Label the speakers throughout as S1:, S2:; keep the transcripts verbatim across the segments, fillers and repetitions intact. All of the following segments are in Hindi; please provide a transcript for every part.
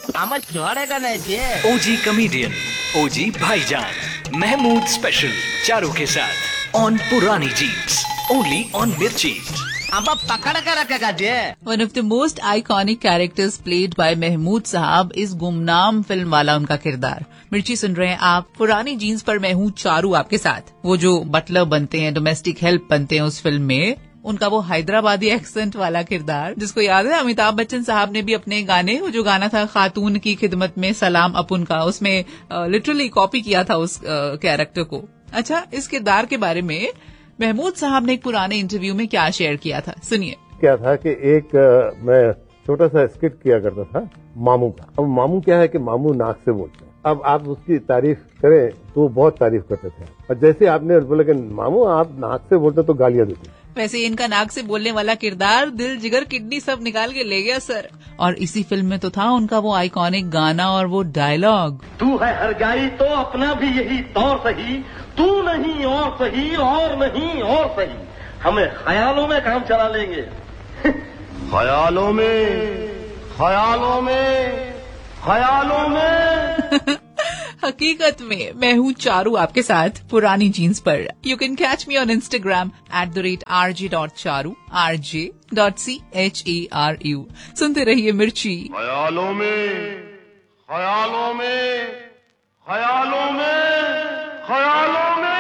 S1: आमर जोड़ेगा नहीं जी।
S2: ओजी कमेडियन, ओजी भाईजान, महमूद स्पेशल चारों के साथ ऑन पुरानी जीप्स, ओनली ऑन मिर्ची।
S1: अब पकड़ कर रखेगा जी।
S3: One of the most iconic characters played by Mahmood साहब इस गुमनाम फिल्म वाला उनका किरदार। मिर्ची सुन रहे हैं आप पुरानी जीन्स पर, मैं हूँ चारू आपके साथ। वो जो बटलर बनते हैं, डोमेस्टिक हेल्प बनते हैं उस फिल्म में, उनका वो हैदराबादी एक्सेंट वाला किरदार, जिसको याद है अमिताभ बच्चन साहब ने भी अपने गाने, वो जो गाना था खातून की खिदमत में सलाम अपुन का, उसमें लिटरली कॉपी किया था उस कैरेक्टर को। अच्छा, इस किरदार के बारे में महमूद साहब ने एक पुराने इंटरव्यू में क्या शेयर किया था, सुनिए।
S4: क्या था कि एक आ, मैं छोटा सा स्किट किया करता था मामू का। अब मामू क्या है कि मामू नाक से बोलते हैं। अब आप उसकी तारीफ करें तो वो बहुत तारीफ करते थे, और जैसे आपने बोला कि मामू आप नाक से बोलते तो गालियां देते।
S3: वैसे इनका नाक से बोलने वाला किरदार दिल जिगर किडनी सब निकाल के ले गया सर। और इसी फिल्म में तो था उनका वो आइकॉनिक गाना और वो डायलॉग,
S5: तू है हर जाई तो अपना भी यही तौर सही, तू नहीं और सही, और नहीं और सही, हमें ख्यालों में काम चला लेंगे। ख्यालों में, ख्यालों में, ख्यालों में।
S3: हकीकत में मैं हूँ चारू आपके साथ पुरानी जीन्स पर। You can catch me on Instagram at the rate R J dot Charu, R J dot C H A R you. सुनते रहिए मिर्ची।
S5: ख्यालों में, ख्यालों में, ख्यालों में, ख्यालों में।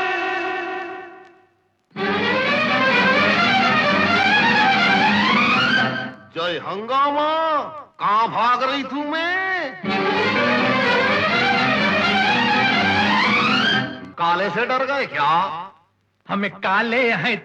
S5: जय हंगामा, कहाँ भाग रही थू मैं? काले से डर गए क्या?
S6: हमें काले हैं